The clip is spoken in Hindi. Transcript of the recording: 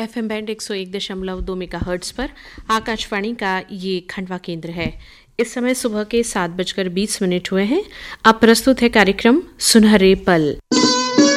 FM बैंड 101.2 मेगाहर्ट्ज पर आकाशवाणी का ये खंडवा केंद्र है। इस समय सुबह के 7:20 हुए हैं। अब प्रस्तुत है कार्यक्रम सुनहरे पल।